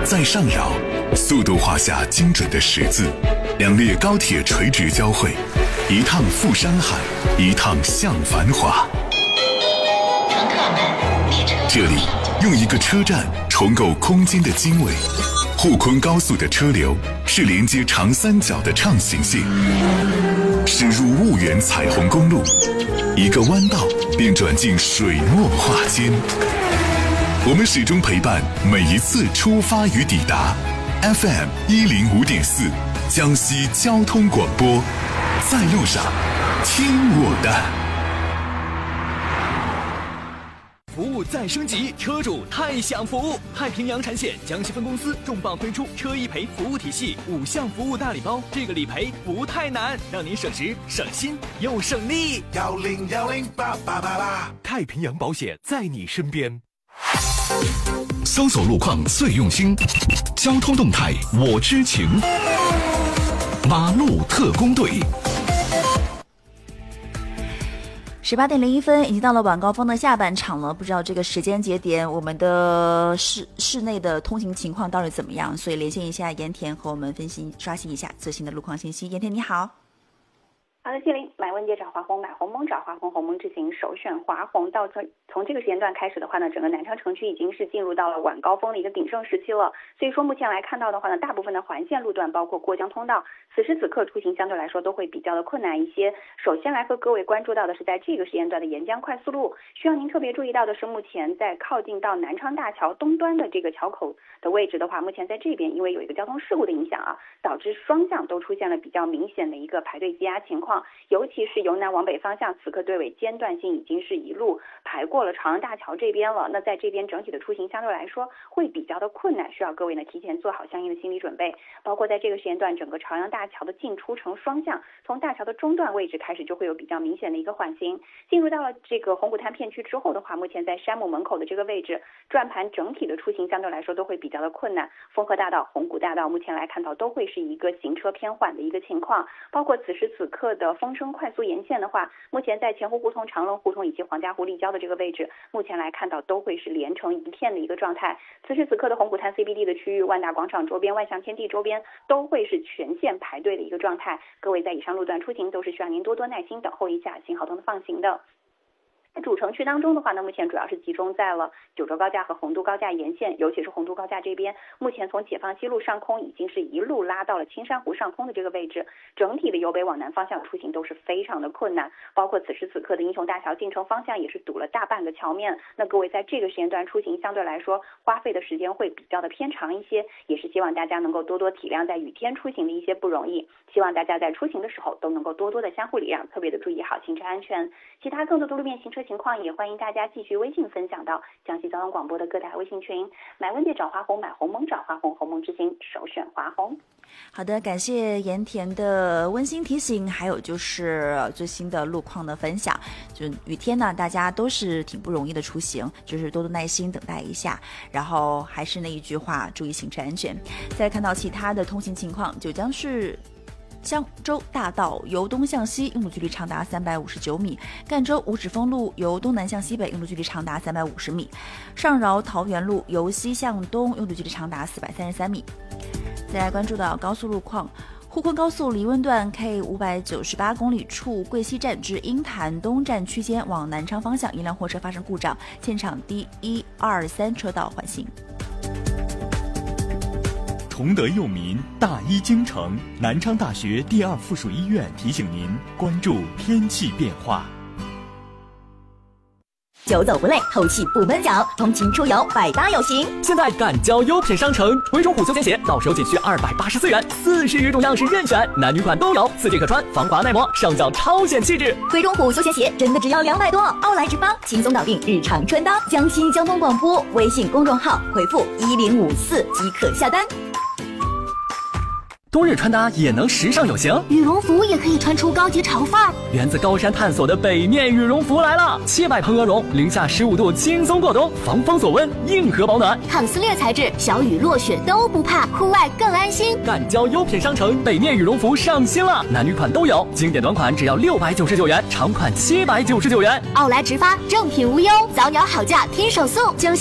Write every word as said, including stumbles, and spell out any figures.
在上饶，速度画下精准的十字，两列高铁垂直交汇，一趟赴山海，一趟向繁华。 乘客们，列车这里用一个车站重构空间的经纬。沪昆高速的车流是连接长三角的畅行线，驶入婺源彩虹公路，一个弯道便转进水墨画间。我们始终陪伴每一次出发与抵达。F M 一零五点四，江西交通广播，在路上，听我的。 服务再升级，车主太享福！太平洋产险江西分公司重磅推出车一赔服务体系五项服务大礼包，这个理赔不太难，让您省时省心又省力。 幺零幺零八八八八， 太平洋保险在你身边。 搜索路况最用心，交通动态我知情。马路特工队。 十八点零一分，已经到了晚高峰的下半场了。不知道这个时间节点，我们的市市内的通行情况到底怎么样？所以连线一下盐田，和我们分析刷新一下最新的路况信息。盐田你好。 好的，谢林，买问界找华虹，买鸿蒙找华虹，鸿蒙之行首选华虹。到从从这个时间段开始的话呢，整个南昌城区已经是进入到了晚高峰的一个鼎盛时期了。所以说目前来看到的话呢，大部分的环线路段，包括过江通道，此时此刻出行相对来说都会比较的困难一些。首先来和各位关注到的是在这个时间段的沿江快速路，需要您特别注意到的是，目前在靠近到南昌大桥东端的这个桥口的位置的话，目前在这边因为有一个交通事故的影响啊，导致双向都出现了比较明显的一个排队积压情况。尤其是由南往北方向，此刻队尾间断性已经是一路排过了朝阳大桥这边了。那在这边整体的出行相对来说会比较的困难，需要各位呢提前做好相应的心理准备。包括在这个时间段，整个朝阳大桥的进出城双向，从大桥的中段位置开始就会有比较明显的一个缓行。进入到了这个红谷滩片区之后的话，目前在山姆门口的这个位置，转盘整体的出行相对来说都会比较的困难。丰河大道、红谷大道目前来看到都会是一个行车偏缓的一个情况。包括此时此刻的丰升快速沿线的话，目前在前湖胡同、长隆胡同以及黄家湖立交的这个位置，目前来看到都会是连成一片的一个状态。此时此刻的红谷滩 C B D 的区域、万达广场周边、万象天地周边都会是全线排队的一个状态。各位在以上路段出行都是需要您多多耐心等候一下信号灯的放行的。在主城区当中的话呢，目前主要是集中在了九州高架和洪都高架沿线，尤其是洪都高架这边，目前从解放西路上空已经是一路拉到了青山湖上空的这个位置，整体的由北往南方向出行都是非常的困难。包括此时此刻的英雄大桥进城方向也是堵了大半个桥面。那各位在这个时间段出行相对来说花费的时间会比较的偏长一些，也是希望大家能够多多体谅在雨天出行的一些不容易。希望大家在出行的时候都能够多多的相互礼让，特别的注意好行车安全。其他更多的路面行车情况也欢迎大家继续微信分享到江西交通广播的各大微信群。买问界找华虹，买鸿蒙找华虹，鸿蒙之行首选华虹。 好的，感谢盐田的温馨提醒，还有就是最新的路况的分享。就雨天呢，大家都是挺不容易的出行，就是多多耐心等待一下，然后还是那一句话，注意行车安全。再看到其他的通行情况，九江市江州大道由东向西用路距离长达三百五十九米，赣州五指峰路由东南向西北用路距离长达三百五十米，上饶桃源路由西向东用路距离长达四百三十三米。再来关注到高速路况，沪昆高速黎温段 K 五百九十八公里处桂溪站至鹰潭东站区间往南昌方向，一辆货车发生故障，现场第一、二、三车道缓行。 崇德佑民，大医精诚，南昌大学第二附属医院提醒您关注天气变化。 久走不累，透气不闷脚，通勤出游百搭有型。 现在赶交优品商城，回中虎休闲鞋到手仅需二百八十四元，四十余种样式任选，男女款都有，四季可穿，防滑耐磨，上脚超显气质。 回中虎休闲鞋真的只要两百多，奥莱直发，轻松搞定日常穿搭。江西交通广播微信公众号回复一零五四即可下单。 冬日穿搭也能时尚有型， 羽绒服也可以穿出高级潮范儿。 源自高山探索的北面羽绒服来了，七百蓬鹅绒，零下十五度轻松过冬，防风锁温，硬核保暖， 抗撕裂材质，小雨落雪都不怕，户外更安心。 赶交优品商城，北面羽绒服上新了，男女款都有，经典短款只要六百九十九元，长款七百九十九元。 奥莱直发，正品无忧，早鸟好价拼手速。江西